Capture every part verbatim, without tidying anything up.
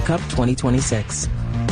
Cup twenty twenty-six.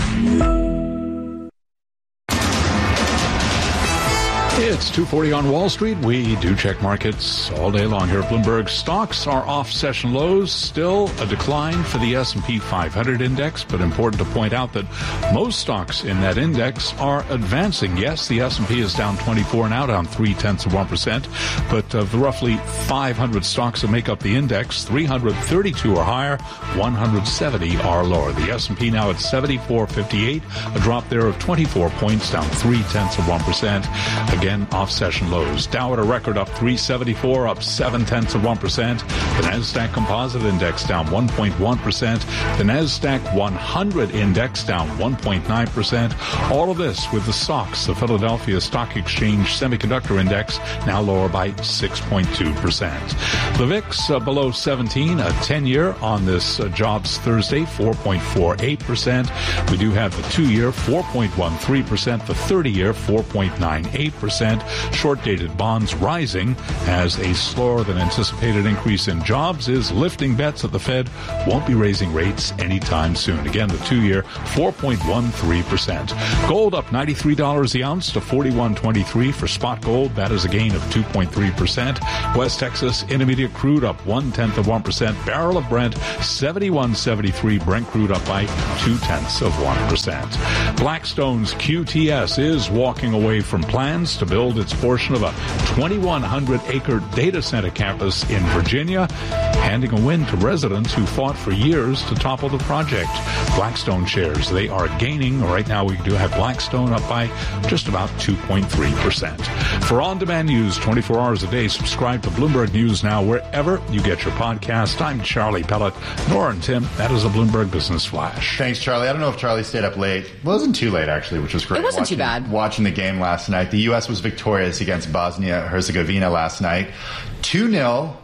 It's two forty on Wall Street. We do check markets all day long here at Bloomberg. Stocks are off session lows. Still a decline for the S and P five hundred index, but important to point out that most stocks in that index are advancing. Yes, the S and P is down twenty-four now, down three tenths of one percent. But of the roughly five hundred stocks that make up the index, three hundred thirty-two are higher, one hundred seventy are lower. The S and P now at seventy-four fifty-eight, a drop there of twenty-four points, down three tenths of one percent. Again, off session lows. Dow at a record up three seventy-four, up seven tenths of one percent. The Nasdaq Composite Index down one point one percent. The Nasdaq one hundred Index down one point nine percent. All of this with the S O X, the Philadelphia Stock Exchange Semiconductor Index, now lower by six point two percent. The V I X uh, below seventeen, a ten-year on this uh, Jobs Thursday, four point four eight percent. We do have the two-year, four point one three percent. The thirty-year, four point nine eight percent. Short-dated bonds rising as a slower than anticipated increase in jobs is lifting bets that the Fed won't be raising rates anytime soon. Again, the two-year, four point one three percent. Gold up ninety-three dollars the ounce to forty-one twenty-three for spot gold. That is a gain of two point three percent. West Texas Intermediate crude up one-tenth of one percent. Barrel of Brent, seventy-one seventy-three. Brent crude up by two-tenths of one percent. Blackstone's Q T S is walking away from plans to build its portion of a twenty-one hundred acre data center campus in Virginia, handing a win to residents who fought for years to topple the project. Blackstone shares, they are gaining. Right now we do have Blackstone up by just about two point three percent. For on-demand news twenty-four hours a day, subscribe to Bloomberg News Now wherever you get your podcast. I'm Charlie Pellet. Nora and Tim, that is a Bloomberg Business Flash. Thanks, Charlie. I don't know if Charlie stayed up late. It wasn't too late, actually, which was great. It wasn't watching, too bad. Watching the game last night. The U S was victorious against Bosnia-Herzegovina last night. two nil.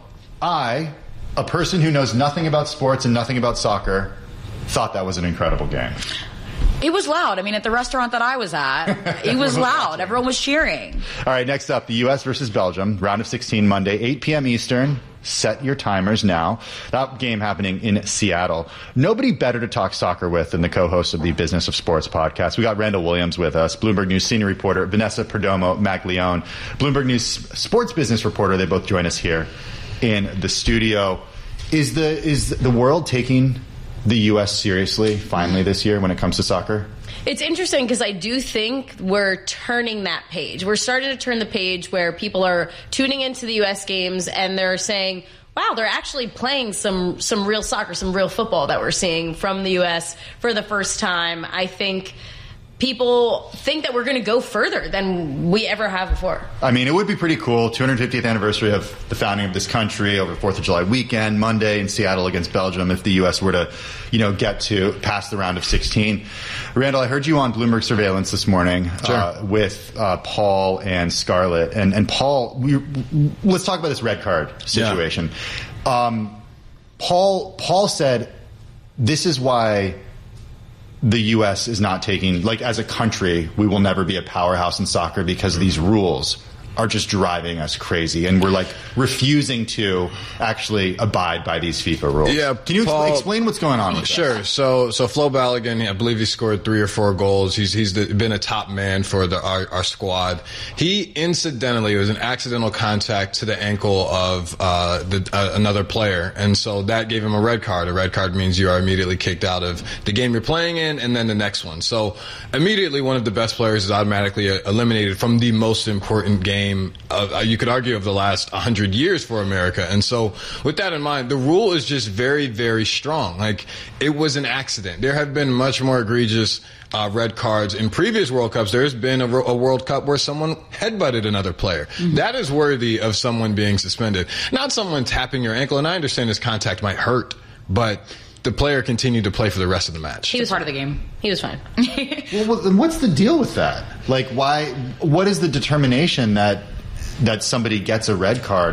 I, a person who knows nothing about sports and nothing about soccer, thought that was an incredible game. It was loud. I mean, at the restaurant that I was at, it was loud. Everyone was cheering. All right, next up, the U S versus Belgium, round of sixteen Monday, eight p.m. Eastern. Set your timers now. That game happening in Seattle. Nobody better to talk soccer with than the co-host of the Business of Sports podcast. We got Randall Williams with us, Bloomberg News senior reporter, Vanessa Perdomo Maglione, Bloomberg News sports business reporter. They both join us here in the studio. Is the is the world taking the U S seriously finally this year when it comes to soccer? It's interesting because I do think we're turning that page. We're starting to turn the page where people are tuning into the U S games and they're saying, wow, they're actually playing some some real soccer, some real football that we're seeing from the U S for the first time. I think people think that we're going to go further than we ever have before. I mean, it would be pretty cool. two hundred fiftieth anniversary of the founding of this country over fourth of July weekend, Monday in Seattle against Belgium, if the U S were to, you know, get to pass the round of sixteen. Randall, I heard you on Bloomberg Surveillance this morning sure. uh, with uh, Paul and Scarlett. And, and Paul, we, let's talk about this red card situation. Yeah. Um, Paul, Paul said this is why the U S is not taking, like, as a country, we will never be a powerhouse in soccer because these rules are just driving us crazy, and we're like refusing to actually abide by these FIFA rules. Yeah, can you Paul, expl- explain what's going on with sure. that? Sure. So, so Flo Balogun, I believe he scored three or four goals. He's he's the, been a top man for the, our, our squad. He incidentally, it was an accidental contact to the ankle of uh, the, uh, another player, and so that gave him a red card. A red card means you are immediately kicked out of the game you're playing in, and then the next one. So immediately, one of the best players is automatically eliminated from the most important game. Uh, you could argue of the last one hundred years for America. And so with that in mind, the rule is just very, very strong. Like, it was an accident. There have been much more egregious uh, red cards in previous World Cups. There's been a, a World Cup where someone headbutted another player. Mm-hmm. That is worthy of someone being suspended. Not someone tapping your ankle. And I understand this contact might hurt, but the player continued to play for the rest of the match. He was part of the game. He was fine. Well, then what's the deal with that? Like, why? What is the determination that that somebody gets a red card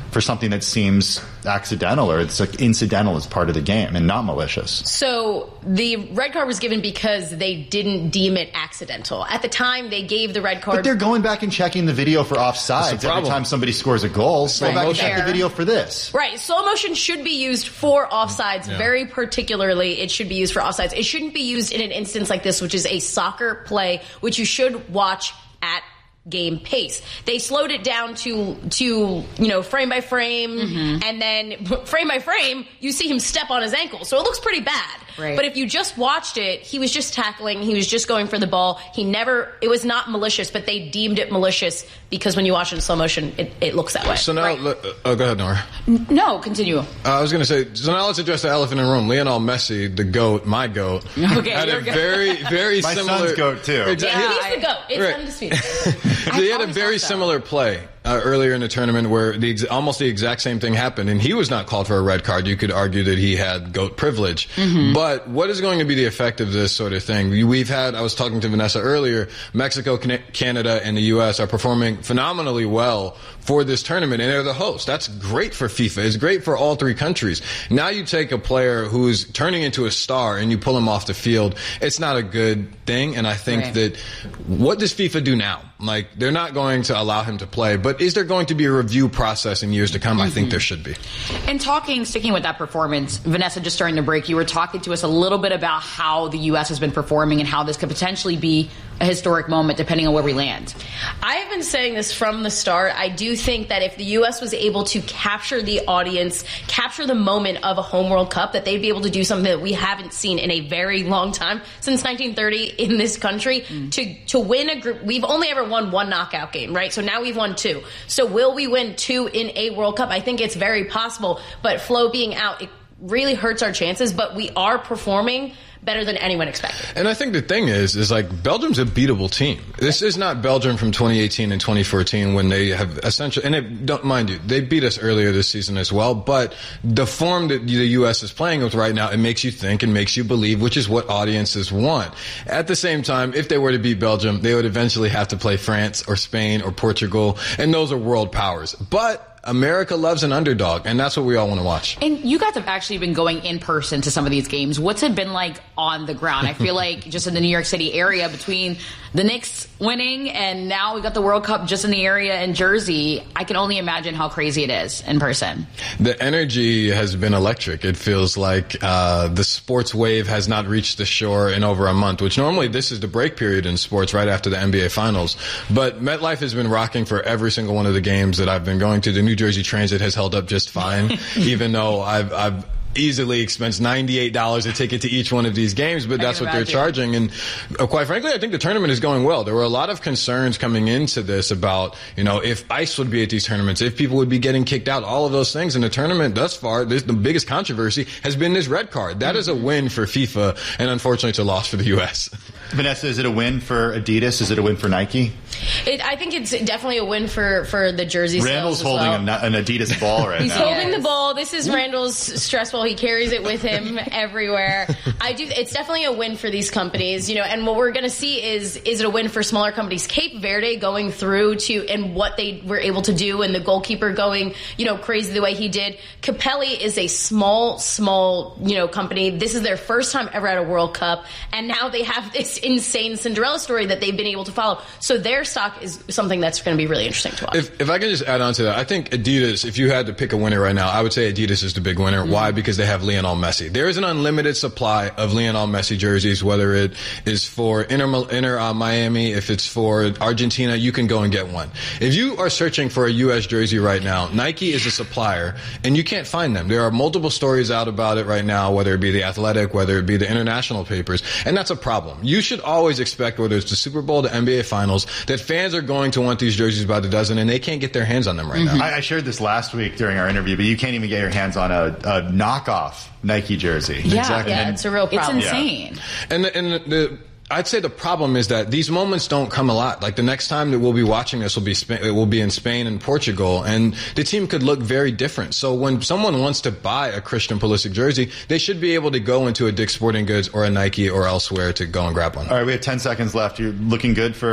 for something that seems accidental or it's like incidental as part of the game and not malicious. So the red card was given because they didn't deem it accidental. At the time, they gave the red card. But they're going back and checking the video for offsides every time somebody scores a goal. Go Right. back and check Fair. the video for this. Right. Slow motion should be used for offsides. Yeah. Very particularly, it should be used for offsides. It shouldn't be used in an instance like this, which is a soccer play, which you should watch at game pace. They slowed it down to to you know frame by frame, mm-hmm. and then frame by frame you see him step on his ankle, so it looks pretty bad. Right. But if you just watched it, he was just tackling, he was just going for the ball. He never, it was not malicious, but they deemed it malicious because when you watch it in slow motion, it, it looks that way. So now, Right. let- oh, go ahead, Nora. No, continue. Uh, I was going to say, so now let's address the elephant in the room. Lionel Messi, the GOAT, my GOAT, Okay, had a your goat. very, very My similar... son's GOAT, too. Exactly. Yeah, Yeah, he's the GOAT. It's Right. undisputed. He had a always very thought so. similar play uh, earlier in the tournament where the ex- almost the exact same thing happened, and he was not called for a red card. You could argue that he had GOAT privilege. Mm-hmm. But what is going to be the effect of this sort of thing? We- We've had, I was talking to Vanessa earlier, Mexico, Can- Canada, and the U S are performing phenomenally well for this tournament, and they're the host. That's great for FIFA. It's great for all three countries. Now you take a player who's turning into a star and you pull him off the field. It's not a good thing, and I think Right. that what does FIFA do now? Like, they're not going to allow him to play, but is there going to be a review process in years to come? I think there should be. And talking, sticking with that performance, Vanessa, just during the break, you were talking to us a little bit about how the U S has been performing and how this could potentially be a historic moment depending on where we land. I have been saying this from the start. I do think that if the U S was able to capture the audience, capture the moment of a home World Cup, that they'd be able to do something that we haven't seen in a very long time, since nineteen thirty in this country, mm. to, to win a group. We've only ever won one knockout game, right? So now we've won two. So will we win two in a World Cup? I think it's very possible, but Flo being out, it really hurts our chances, but we are performing better than anyone expected. And I think the thing is, is like Belgium's a beatable team. This is not Belgium from twenty eighteen and twenty fourteen when they have essentially, and it, don't mind you, they beat us earlier this season as well, but the form that the U S is playing with right now, it makes you think and makes you believe, which is what audiences want. At the same time, if they were to beat Belgium, they would eventually have to play France or Spain or Portugal, and those are world powers. But America loves an underdog, and that's what we all want to watch. And you guys have actually been going in person to some of these games. What's it been like on the ground? I feel like just in the New York City area between the Knicks winning and now we got the World Cup just in the area in Jersey, I can only imagine how crazy it is in person. The energy has been electric. It feels like uh, the sports wave has not reached the shore in over a month, which normally this is the break period in sports right after the N B A Finals. But MetLife has been rocking for every single one of the games that I've been going to. The New Jersey Transit has held up just fine, even though I've, I've easily expensed ninety-eight dollars a ticket to each one of these games, but that's what they're charging. And uh, quite frankly, I think the tournament is going well. There were a lot of concerns coming into this about, you know, if ICE would be at these tournaments, if people would be getting kicked out, all of those things. And the tournament thus far, this, the biggest controversy has been this red card. That is a win for FIFA, and unfortunately it's a loss for the U S Vanessa, is it a win for Adidas? Is it a win for Nike? It, I think it's definitely a win for, for the jersey Randall's sales as holding well. a, an Adidas ball right He's now. holding the ball. This is Randall's stress ball. He carries it with him everywhere. I do. It's definitely a win for these companies, you know. And what we're going to see is is it a win for smaller companies? Cape Verde going through to and what they were able to do, and the goalkeeper going, you know, crazy the way he did. Capelli is a small, small, you know, company. This is their first time ever at a World Cup, and now they have this insane Cinderella story that they've been able to follow. So their stock is something that's going to be really interesting to watch. If, if I can just add on to that, I think Adidas, if you had to pick a winner right now, I would say Adidas is the big winner. Mm-hmm. Why? Because they have Lionel Messi. There is an unlimited supply of Lionel Messi jerseys, whether it is for Inter, Inter uh, Miami, if it's for Argentina, you can go and get one. If you are searching for a U S jersey right now, Nike is a supplier, and you can't find them. There are multiple stories out about it right now, whether it be The Athletic, whether it be the international papers, and that's a problem. You should always expect, whether it's the Super Bowl, the N B A Finals, that fans are going to want these jerseys by the dozen, and they can't get their hands on them right mm-hmm. now. I, I shared this last week during our interview, but you can't even get your hands on a, a knockoff Nike jersey. Yeah, exactly. yeah, and, it's a real problem. It's insane. Yeah. And the, and the, the I'd say the problem is that these moments don't come a lot. Like the next time that we'll be watching this will be Spain, it will be in Spain and Portugal, and the team could look very different. So when someone wants to buy a Christian Pulisic jersey, they should be able to go into a Dick's Sporting Goods or a Nike or elsewhere to go and grab one. All right, we have ten seconds left. You're looking good for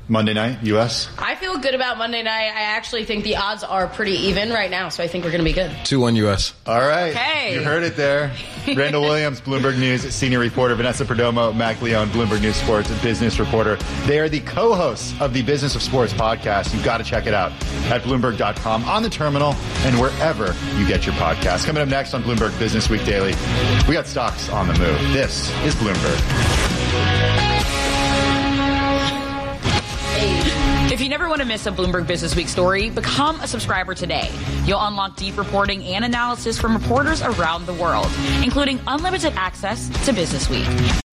Monday night, U S? I feel good about Monday night. I actually think the odds are pretty even right now, so I think we're going to be good. two one U S. All right. Okay. You heard it there. Randall Williams, Bloomberg News senior reporter. Vanessa Perdomo, Mac Leone, Bloomberg News Sports business reporter. They are the co-hosts of the Business of Sports podcast. You've got to check it out at Bloomberg dot com, on the terminal, and wherever you get your podcasts. Coming up next on Bloomberg Business Week Daily, we got stocks on the move. This is Bloomberg. If you never want to miss a Bloomberg Business Week story, become a subscriber today. You'll unlock deep reporting and analysis from reporters around the world, including unlimited access to Business Week.